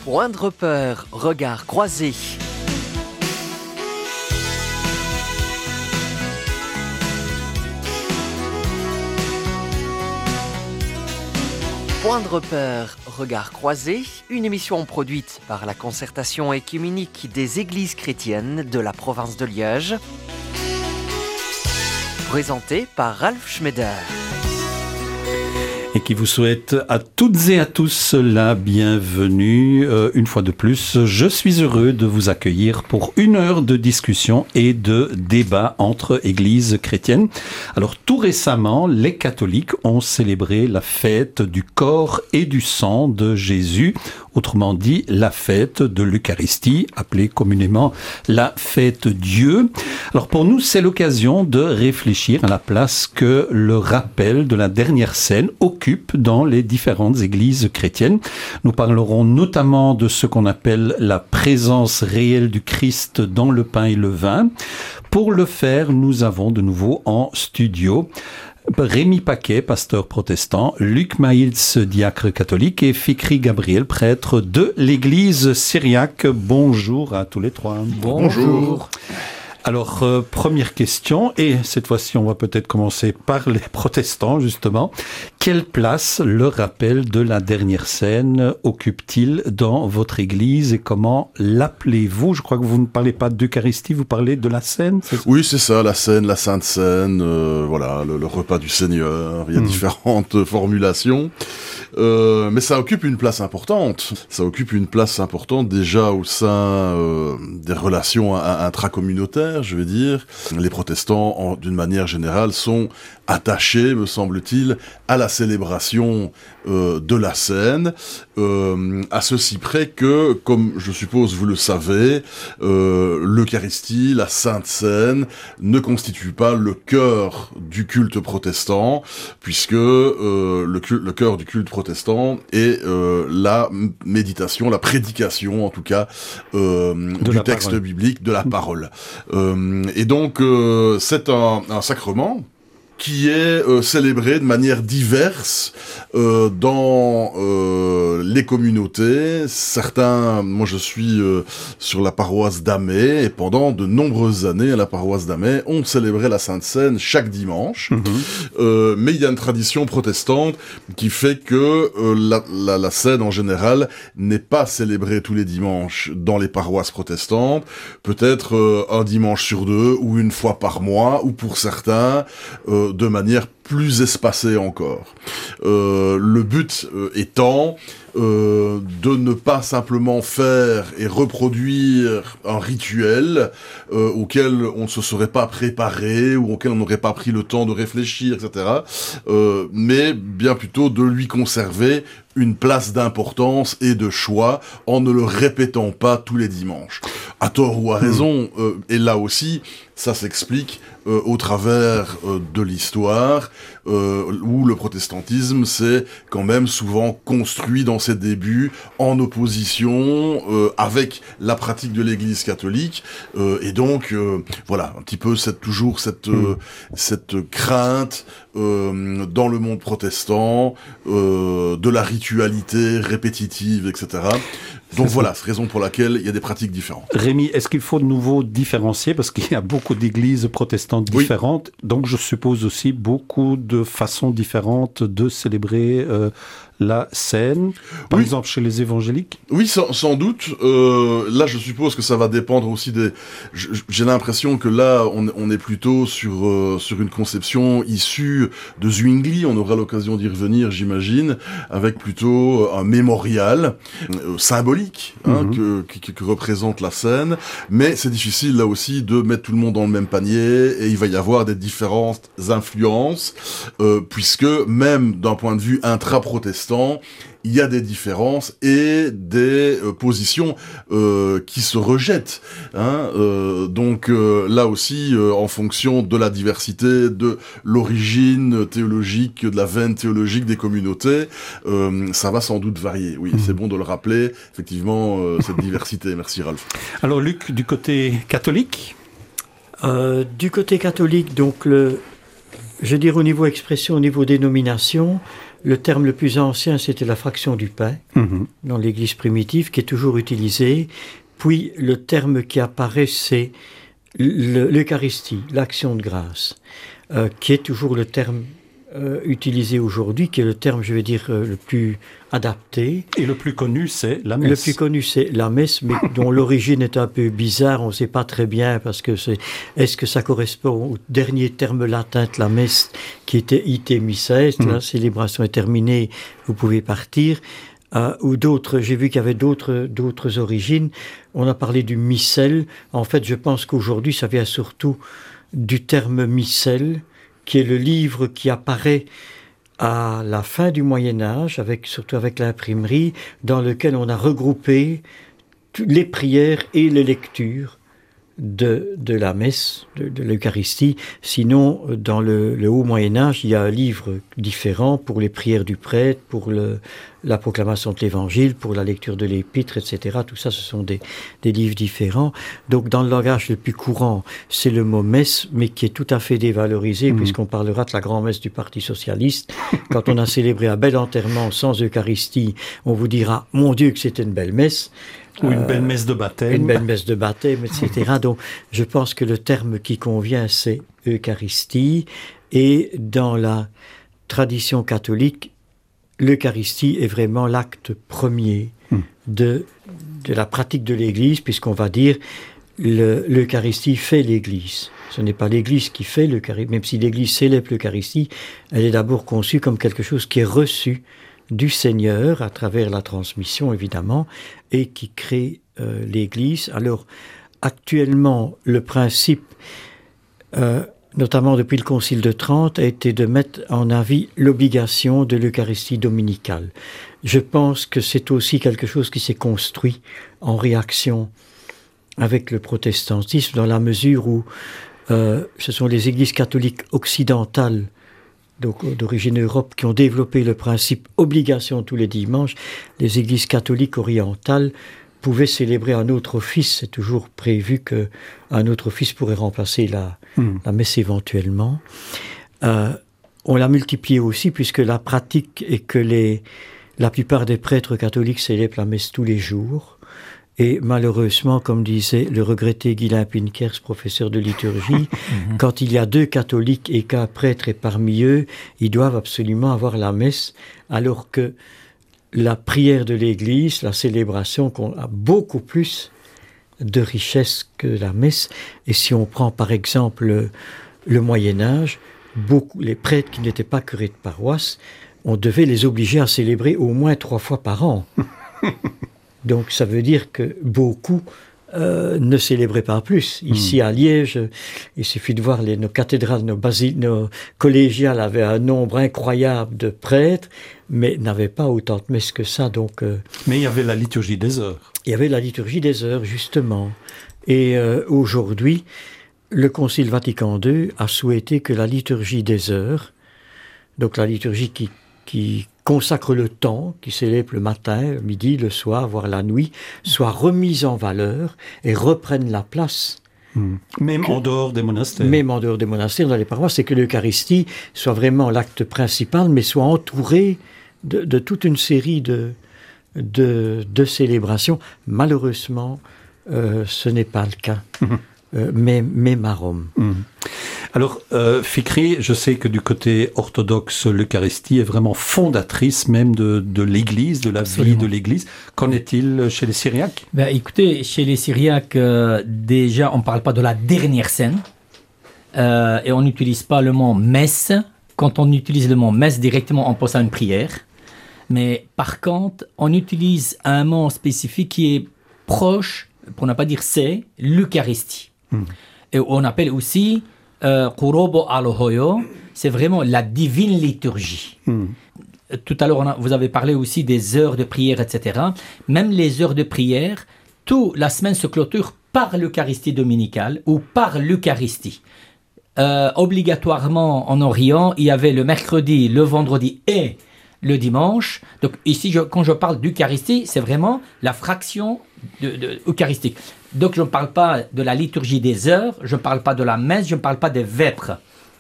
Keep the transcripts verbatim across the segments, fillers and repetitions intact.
Point de repère, regard croisé. Point de repère, regard croisé, une émission produite par la concertation œcuménique des églises chrétiennes de la province de Liège. Présentée par Ralph Schmeder. Et qui vous souhaite à toutes et à tous la bienvenue. Euh, une fois de plus, je suis heureux de vous accueillir pour une heure de discussion et de débat entre églises chrétiennes. Alors tout récemment, les catholiques ont célébré la fête du corps et du sang de Jésus, autrement dit la fête de l'Eucharistie, appelée communément la fête Dieu. Alors pour nous, c'est l'occasion de réfléchir à la place que le rappel de la dernière scène occupe dans les différentes églises chrétiennes. Nous parlerons notamment de ce qu'on appelle la présence réelle du Christ dans le pain et le vin. Pour le faire, nous avons de nouveau en studio Rémi Paquet, pasteur protestant, Luc Maïls, diacre catholique, et Fikri Gabriel, prêtre de l'église syriaque. Bonjour à tous les trois. Bonjour. Alors, euh, première question, et cette fois-ci on va peut-être commencer par les protestants justement. Quelle place le rappel de la dernière scène occupe-t-il dans votre église et comment l'appelez-vous ? Je crois que vous ne parlez pas d'Eucharistie, vous parlez de la scène, c'est ça ? Oui, c'est ça, la scène, la Sainte Seine, euh, voilà, le, le repas du Seigneur, il y a mmh. différentes formulations. Euh, mais ça occupe une place importante. Ça occupe une place importante déjà au sein euh, des relations intracommunautaires, je vais dire. Les protestants, en, d'une manière générale, sont attachés, me semble-t-il, à la célébration euh, de la scène, euh, à ceci près que, comme je suppose vous le savez, euh, l'Eucharistie, la Sainte Seine, ne constitue pas le cœur du culte protestant, puisque euh, le, culte, le cœur du culte protestant est euh, la méditation, la prédication, en tout cas, euh, du texte parole. biblique, de la parole. Euh, et donc, euh, c'est un, un sacrement qui est euh, célébré de manière diverse euh, dans euh, les communautés. Certains, moi je suis euh, sur la paroisse d'Amay, et pendant de nombreuses années à la paroisse d'Amay, on célébrait la Sainte Seine chaque dimanche. Mmh. Euh, mais il y a une tradition protestante qui fait que euh, la, la, la Seine en général n'est pas célébrée tous les dimanches dans les paroisses protestantes, peut-être euh, un dimanche sur deux, ou une fois par mois, ou pour certains, euh, de manière plus espacée encore. Euh, le but euh, étant euh, de ne pas simplement faire et reproduire un rituel euh, auquel on ne se serait pas préparé ou auquel on n'aurait pas pris le temps de réfléchir, et cetera. Euh, mais bien plutôt de lui conserver une place d'importance et de choix en ne le répétant pas tous les dimanches. À tort ou à raison, euh, et là aussi, ça s'explique euh, au travers euh, de l'histoire, euh, où le protestantisme s'est quand même souvent construit dans ses débuts en opposition euh, avec la pratique de l'Église catholique, euh, et donc euh, voilà, un petit peu cette, toujours cette, euh, cette crainte euh, dans le monde protestant euh, de la ritualité répétitive, et cetera. Donc voilà, c'est raison pour laquelle il y a des pratiques différentes. Rémi, est-ce qu'il faut de nouveau différencier, parce qu'il y a beaucoup d'églises protestantes différentes, oui. Donc je suppose aussi beaucoup de façons différentes de célébrer euh, la scène, par oui. exemple chez les évangéliques ? Oui, sans, sans doute. Euh, là, je suppose que ça va dépendre aussi des... J'ai l'impression que là, on, on est plutôt sur, euh, sur une conception issue de Zwingli. On aura l'occasion d'y revenir, j'imagine, avec plutôt un mémorial euh, symbolique hein, mm-hmm. que, que, que représente la scène. Mais c'est difficile, là aussi, de mettre tout le monde dans le même panier, et il va y avoir des différentes influences, euh, puisque même d'un point de vue intra-protestant, il y a des différences et des euh, positions euh, qui se rejettent. Hein, euh, donc euh, là aussi, euh, en fonction de la diversité, de l'origine théologique, de la veine théologique des communautés, euh, ça va sans doute varier. Oui, mmh. c'est bon de le rappeler, effectivement, euh, cette diversité. Merci Ralph. Alors Luc, du côté catholique ? euh, Du côté catholique, donc le... Je veux dire au niveau expression, au niveau dénomination, le terme le plus ancien, c'était la fraction du pain, mmh. dans l'Église primitive, qui est toujours utilisé. Puis, le terme qui apparaît, c'est le, l'Eucharistie, l'action de grâce, euh, qui est toujours le terme euh, utilisé aujourd'hui, qui est le terme, je vais dire, euh, le plus adapté. Et le plus connu, c'est la messe. Le plus connu, c'est la messe, mais dont l'origine est un peu bizarre, on ne sait pas très bien, parce que c'est, est-ce que ça correspond au dernier terme latin de la messe, qui était ite missa est, mmh. la célébration est terminée, vous pouvez partir, euh, ou d'autres, j'ai vu qu'il y avait d'autres, d'autres origines. On a parlé du missel. En fait, je pense qu'aujourd'hui, ça vient surtout du terme missel, qui est le livre qui apparaît à la fin du Moyen-Âge, avec, surtout avec l'imprimerie, dans lequel on a regroupé les prières et les lectures de, de la messe, de, de l'Eucharistie. Sinon, dans le, le haut Moyen-Âge, il y a un livre différent pour les prières du prêtre, pour le, la proclamation de l'Évangile, pour la lecture de l'Épître, et cetera. Tout ça, ce sont des, des livres différents. Donc, dans le langage le plus courant, c'est le mot messe, mais qui est tout à fait dévalorisé, mmh. puisqu'on parlera de la grand-messe du Parti socialiste. Quand on a célébré un bel enterrement sans Eucharistie, on vous dira, mon Dieu, que c'était une belle messe. Ou une belle messe de baptême. Une belle messe de baptême, et cetera. Donc, je pense que le terme qui convient, c'est Eucharistie. Et dans la tradition catholique, l'Eucharistie est vraiment l'acte premier mmh. de, de la pratique de l'Église, puisqu'on va dire le, l'Eucharistie fait l'Église. Ce n'est pas l'Église qui fait l'Eucharistie, même si l'Église célèbre l'Eucharistie, elle est d'abord conçue comme quelque chose qui est reçu du Seigneur à travers la transmission, évidemment, et qui crée euh, l'Église. Alors, actuellement, le principe, euh, notamment depuis le Concile de Trente, a été de mettre en avis l'obligation de l'Eucharistie dominicale. Je pense que c'est aussi quelque chose qui s'est construit en réaction avec le protestantisme, dans la mesure où euh, ce sont les églises catholiques occidentales, donc d'origine Europe, qui ont développé le principe obligation tous les dimanches. Les églises catholiques orientales pouvaient célébrer un autre office. C'est toujours prévu qu'un autre office pourrait remplacer la, mmh. la messe éventuellement. Euh, on l'a multiplié aussi, puisque la pratique est que les, la plupart des prêtres catholiques célèbrent la messe tous les jours. Et malheureusement, comme disait le regretté Guylain Pinkers, professeur de liturgie, mmh. quand il y a deux catholiques et qu'un prêtre est parmi eux, ils doivent absolument avoir la messe, alors que la prière de l'Église, la célébration, qu'on a beaucoup plus de richesse que la messe. Et si on prend par exemple le, le Moyen-Âge, beaucoup, les prêtres qui n'étaient pas curés de paroisse, on devait les obliger à célébrer au moins trois fois par an. Donc ça veut dire que beaucoup euh, ne célébraient pas plus. Ici mmh. à Liège, il suffit de voir les, nos cathédrales, nos, basi- nos collégiales avaient un nombre incroyable de prêtres, mais n'avaient pas autant de messes que ça. Donc, euh, mais il y avait la liturgie des heures. Il y avait la liturgie des heures, justement. Et euh, aujourd'hui, le Concile Vatican deux a souhaité que la liturgie des heures, donc la liturgie qui, qui consacre le temps, qui célèbre le matin, le midi, le soir, voire la nuit, soit remise en valeur et reprenne la place. Mmh. Même que, en dehors des monastères. Même en dehors des monastères, dans les paroisses, c'est que l'Eucharistie soit vraiment l'acte principal, mais soit entourée de, de toute une série de, de, de célébrations. Malheureusement, euh, ce n'est pas le cas. Mmh. Euh, même, même à Rome. Mmh. Alors, euh, Fikri, je sais que du côté orthodoxe, l'Eucharistie est vraiment fondatrice même de, de l'Église, de la Absolument. vie de l'Église. Qu'en est-il chez les Syriaques ? Ben, écoutez, chez les Syriaques, euh, déjà, on ne parle pas de la dernière scène. Euh, et on n'utilise pas le mot messe. Quand on utilise le mot messe, directement, on pense à une prière. Mais par contre, on utilise un mot spécifique qui est proche, pour ne pas dire c'est, l'Eucharistie. Mmh. Et on appelle aussi Kurobo euh, Alohoyo, c'est vraiment la divine liturgie. Mmh. Tout à l'heure, on a, vous avez parlé aussi des heures de prière, et cetera. Même les heures de prière, toute la semaine se clôture par l'Eucharistie dominicale ou par l'Eucharistie. Euh, obligatoirement, en Orient, il y avait le mercredi, le vendredi et le dimanche. Donc ici, je, quand je parle d'Eucharistie, c'est vraiment la fraction de, de, eucharistique. Donc je ne parle pas de la liturgie des heures, je ne parle pas de la messe, je ne parle pas des vêpres.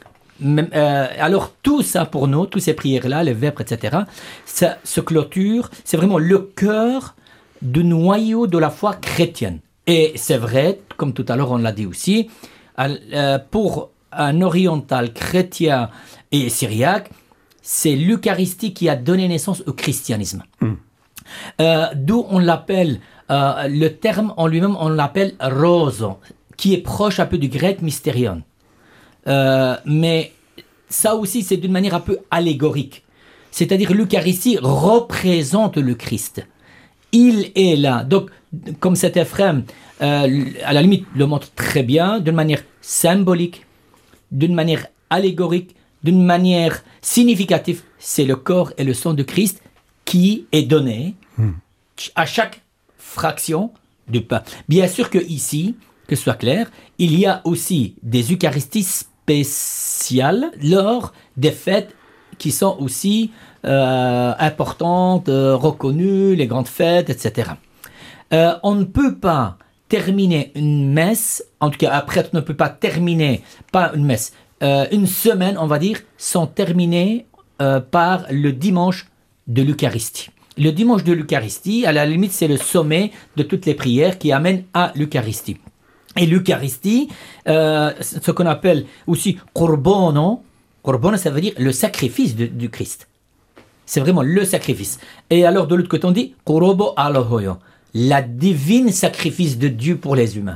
Même, euh, alors tout ça pour nous, toutes ces prières-là, les vêpres, et cetera, ça se clôture, c'est vraiment le cœur du noyau de la foi chrétienne. Et c'est vrai, comme tout à l'heure on l'a dit aussi, euh, pour un oriental chrétien et syriaque, c'est l'Eucharistie qui a donné naissance au christianisme. Mm. Euh, d'où on l'appelle, euh, le terme en lui-même, on l'appelle roso, qui est proche un peu du grec mystérion. Euh, mais ça aussi, c'est d'une manière un peu allégorique. C'est-à-dire l'Eucharistie représente le Christ. Il est là. Donc, comme cet Ephrem, euh, à la limite, le montre très bien, d'une manière symbolique, d'une manière allégorique, d'une manière significative, c'est le corps et le sang de Christ qui est donné mmh. à chaque fraction du pain. Bien sûr qu'ici, que ce soit clair, il y a aussi des Eucharisties spéciales lors des fêtes qui sont aussi euh, importantes, euh, reconnues, les grandes fêtes, et cetera. Euh, on ne peut pas terminer une messe, en tout cas un prêtre ne peut pas terminer, pas une messe, euh, une semaine, on va dire, sans terminer euh, par le dimanche de l'Eucharistie. Le dimanche de l'Eucharistie, à la limite, c'est le sommet de toutes les prières qui amènent à l'Eucharistie. Et l'Eucharistie, euh, ce qu'on appelle aussi korbono, korbono, ça veut dire le sacrifice de, du Christ. C'est vraiment le sacrifice. Et alors, de l'autre côté, on dit korobo alohoyo, la divine sacrifice de Dieu pour les humains.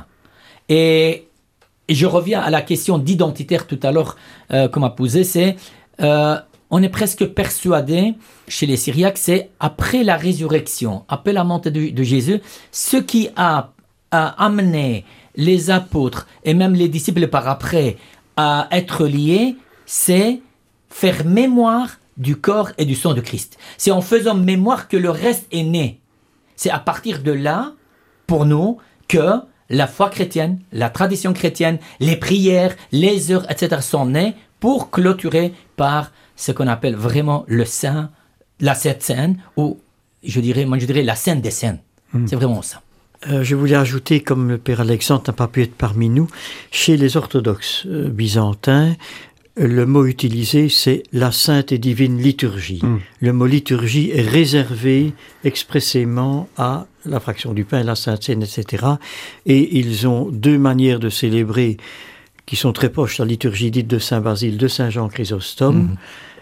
Et, et je reviens à la question d'identitaire tout à l'heure euh, qu'on m'a posée, c'est, euh, on est presque persuadé, chez les Syriaques, c'est après la résurrection, après la montée de, de Jésus, ce qui a, a amené les apôtres et même les disciples par après à être liés, c'est faire mémoire du corps et du sang de Christ. C'est en faisant mémoire que le reste est né. C'est à partir de là, pour nous, que la foi chrétienne, la tradition chrétienne, les prières, les heures, et cetera sont nées pour clôturer par ce qu'on appelle vraiment le saint, la Sainte Seine, ou je dirais, moi je dirais la Sainte des Saints. Mmh. C'est vraiment ça. Euh, je voulais ajouter, comme le Père Alexandre n'a pas pu être parmi nous, chez les orthodoxes euh, byzantins, le mot utilisé, c'est la sainte et divine liturgie. Mmh. Le mot liturgie est réservé expressément à la fraction du pain, la Sainte Seine, et cetera. Et ils ont deux manières de célébrer qui sont très proches, la liturgie dite de Saint Basile, de Saint Jean Chrysostome, mmh.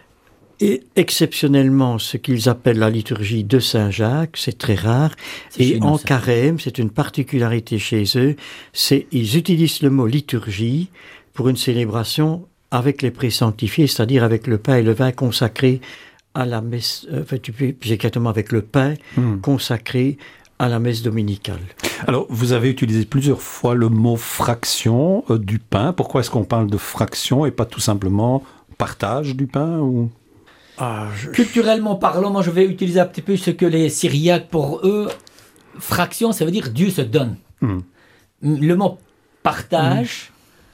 et exceptionnellement ce qu'ils appellent la liturgie de Saint Jacques, c'est très rare, c'est et en carême, c'est une particularité chez eux, c'est ils utilisent le mot liturgie pour une célébration avec les présanctifiés, c'est-à-dire avec le pain et le vin consacrés à la messe, euh, enfin, plus exactement avec le pain mmh. consacré à la messe dominicale. Alors, vous avez utilisé plusieurs fois le mot fraction euh, du pain. Pourquoi est-ce qu'on parle de fraction et pas tout simplement partage du pain ou... ah, je... Culturellement parlant, moi je vais utiliser un petit peu ce que les Syriaques, pour eux, fraction, ça veut dire Dieu se donne. Mmh. Le mot partage... Mmh.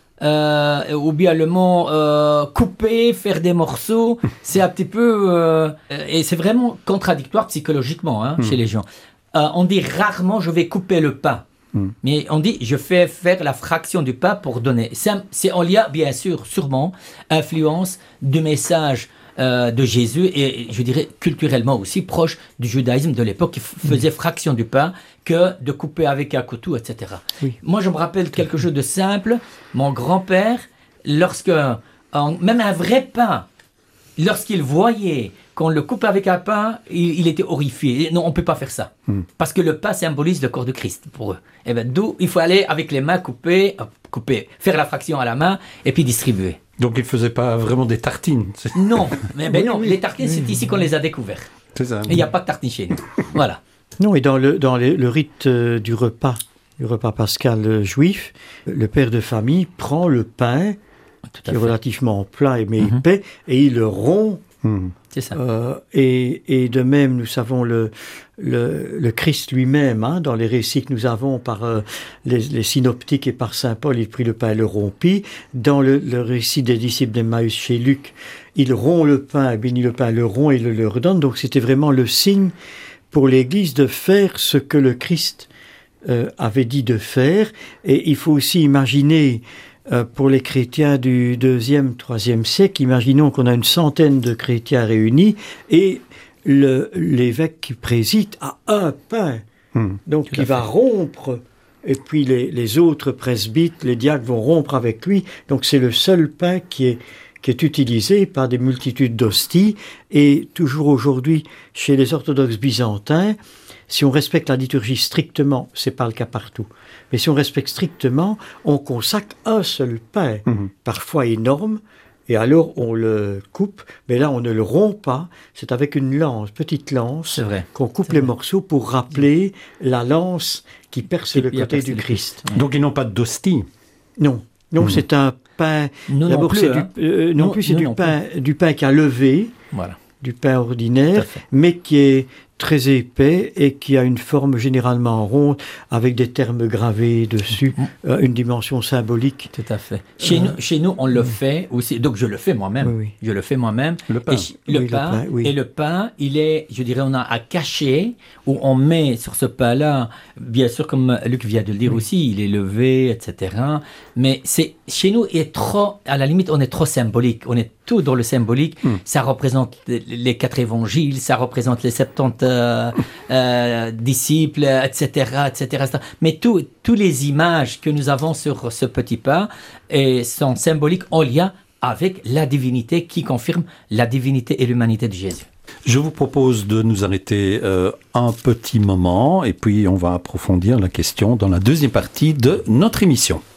Euh, ou bien le mot euh, couper, faire des morceaux, c'est un petit peu... Euh, et c'est vraiment contradictoire psychologiquement hein, mmh. chez les gens. Euh, on dit rarement « je vais couper le pain mmh. », mais on dit « je fais faire la fraction du pain pour donner ». C'est, c'est en lien, bien sûr, sûrement, influence du message euh, de Jésus et, je dirais, culturellement aussi, proche du judaïsme de l'époque, qui f- faisait mmh. fraction du pain que de couper avec un couteau, et cetera. Oui. Moi, je me rappelle quelque chose de simple. Mon grand-père, lorsque, en, même un vrai pain, lorsqu'il voyait qu'on le coupe avec un pain, il, il était horrifié. Non, on ne peut pas faire ça. Mm. Parce que le pain symbolise le corps de Christ pour eux. Et ben, d'où il faut aller avec les mains couper, couper, faire la fraction à la main et puis distribuer. Donc, il ne faisait pas vraiment des tartines. Non, mais ben non, oui, les tartines, oui. c'est ici qu'on les a découvertes. C'est ça. Il n'y a pas de tartines chez nous. Voilà. Non, et dans le, dans le, le rite euh, du repas, du repas pascal euh, juif, le père de famille prend le pain, qui est relativement plat mais mm-hmm. épais, et il le rompt. Mm. C'est ça. Euh, et, et de même, nous savons le, le, le Christ lui-même, hein, dans les récits que nous avons par euh, les, les synoptiques et par saint Paul, il prit le pain et le rompit. Dans le, le récit des disciples d'Emmaüs chez Luc, il rompt le pain, bénit le pain, le rompt et le leur donne. Donc c'était vraiment le signe pour l'Église de faire ce que le Christ euh, avait dit de faire. Et il faut aussi imaginer euh, pour les chrétiens du deuxième, troisième siècle, imaginons qu'on a une centaine de chrétiens réunis et le, l'évêque qui préside a un pain. Mmh, Donc il va rompre, et puis les, les autres presbytes, les diacres vont rompre avec lui. Donc c'est le seul pain qui est, qui est utilisé par des multitudes d'hosties. Et toujours aujourd'hui, chez les orthodoxes byzantins, si on respecte la liturgie strictement, c'est pas le cas partout, mais si on respecte strictement, on consacre un seul pain, mmh. parfois énorme, et alors on le coupe, mais là on ne le rompt pas, c'est avec une lance, petite lance, qu'on coupe c'est les vrai. morceaux pour rappeler la lance qui perce qui le côté du Christ. Ouais. Donc ils n'ont pas d'hostie? Non, non, mmh. c'est un pain, nous d'abord non plus, c'est, hein. du, euh, non nous, plus, c'est nous du, non pain, plus. du pain qui a levé, voilà. du pain ordinaire, mais qui est très épais et qui a une forme généralement ronde avec des termes gravés dessus, mmh. euh, une dimension symbolique. Tout à fait. Chez, euh, nous, chez nous, on le mmh. fait aussi. Donc, je le fais moi-même. Oui, oui. Je le fais moi-même. Le pain. Et, le, oui, pain, le pain oui. Et le pain, il est, je dirais, on a à cacher, où on met sur ce pain-là, bien sûr, comme Luc vient de le dire oui. aussi, il est levé, et cetera. Mais c'est, chez nous, il est trop, à la limite, on est trop symbolique. On est tout dans le symbolique. Mmh. Ça représente les quatre évangiles, ça représente les septante euh, euh, disciples, et cetera, et cetera. Mais tous les images que nous avons sur ce petit pain et sont symboliques en lien avec la divinité qui confirme la divinité et l'humanité de Jésus. Je vous propose de nous arrêter euh, un petit moment et puis on va approfondir la question dans la deuxième partie de notre émission.